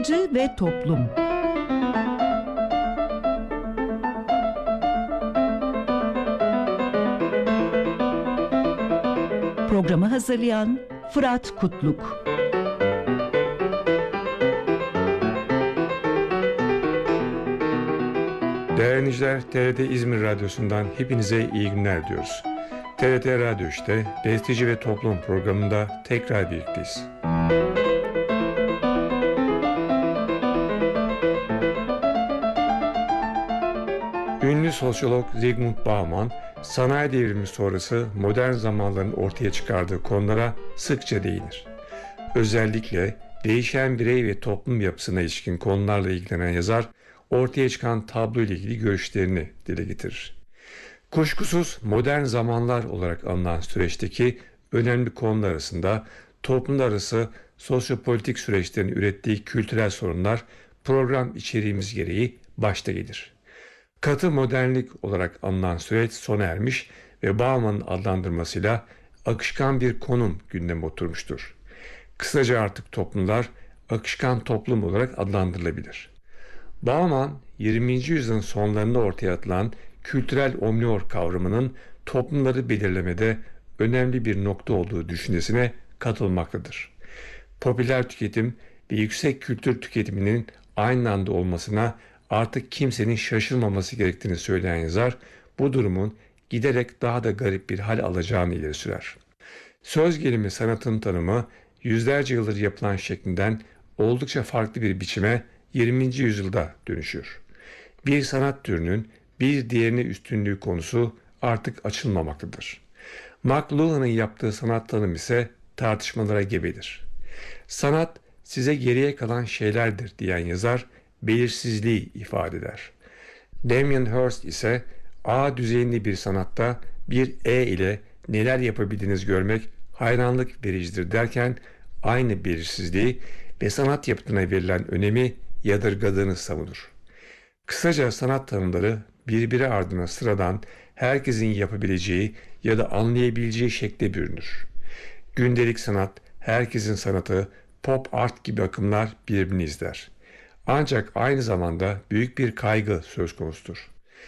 Ve toplum. Programı hazırlayan Fırat Kutluk. Değerli dinleyiciler, TRT İzmir Radyosu'ndan hepinize iyi günler diyoruz. TRT Radyo işte Besteci ve Toplum programında tekrar birlikteyiz. Ünlü sosyolog Zygmunt Bauman, sanayi devrimi sonrası modern zamanların ortaya çıkardığı konulara sıkça değinir. Özellikle değişen birey ve toplum yapısına ilişkin konularla ilgilenen yazar, ortaya çıkan tablo ile ilgili görüşlerini dile getirir. Kuşkusuz modern zamanlar olarak anılan süreçteki önemli konular arasında toplumlar arası sosyopolitik süreçlerin ürettiği kültürel sorunlar program içeriğimiz gereği başta gelir. Katı modernlik olarak anılan süreç sona ermiş ve Bauman'ın adlandırmasıyla akışkan bir konum gündeme oturmuştur. Kısaca artık toplumlar akışkan toplum olarak adlandırılabilir. Bauman, 20. yüzyılın sonlarında ortaya atılan kültürel omnior kavramının toplumları belirlemede önemli bir nokta olduğu düşüncesine katılmaktadır. Popüler tüketim ve yüksek kültür tüketiminin aynı anda olmasına artık kimsenin şaşırmaması gerektiğini söyleyen yazar, bu durumun giderek daha da garip bir hal alacağını ileri sürer. Söz gelimi sanatın tanımı, yüzlerce yıldır yapılan şeklinden oldukça farklı bir biçime 20. yüzyılda dönüşüyor. Bir sanat türünün bir diğerine üstünlüğü konusu artık açılmamaktadır. McLuhan'ın yaptığı sanat tanımı ise tartışmalara gebedir. Sanat size geriye kalan şeylerdir diyen yazar belirsizliği ifade eder. Damien Hirst ise A düzeyinde bir sanatta bir E ile neler yapabildiğinizi görmek hayranlık vericidir derken aynı belirsizliği ve sanat yapıtına verilen önemi yadırgadığını savunur. Kısaca sanat tanımları birbiri ardına sıradan herkesin yapabileceği ya da anlayabileceği şekle bürünür. Gündelik sanat, herkesin sanatı, pop art gibi akımlar birbirini izler. Ancak aynı zamanda büyük bir kaygı söz konusudur.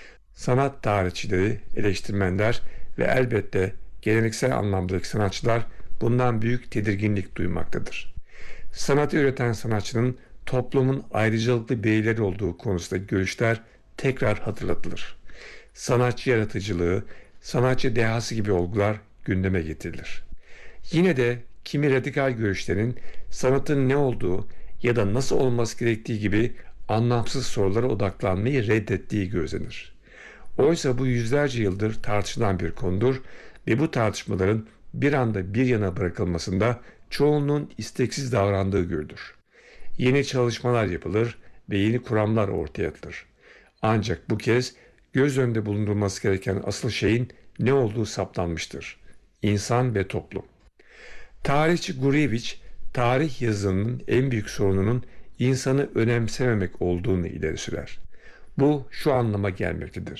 Sanat tarihçileri, eleştirmenler ve elbette geleneksel anlamdaki sanatçılar bundan büyük tedirginlik duymaktadır. Sanatı üreten sanatçının toplumun ayrıcalıklı bireyleri olduğu konusunda görüşler tekrar hatırlatılır. Sanatçı yaratıcılığı, sanatçı dehası gibi olgular gündeme getirilir. Yine de kimi radikal görüşlerin sanatın ne olduğu ya da nasıl olması gerektiği gibi anlamsız sorulara odaklanmayı reddettiği gözlenir. Oysa bu yüzlerce yıldır tartışılan bir konudur ve bu tartışmaların bir anda bir yana bırakılmasında çoğunluğun isteksiz davrandığı görülür. Yeni çalışmalar yapılır ve yeni kuramlar ortaya atılır. Ancak bu kez göz önünde bulundurulması gereken asıl şeyin ne olduğu saptanmıştır. İnsan ve toplum. Tarihçi Gurevich, tarih yazımının en büyük sorununun insanı önemsememek olduğunu ileri sürer. Bu şu anlama gelmektedir.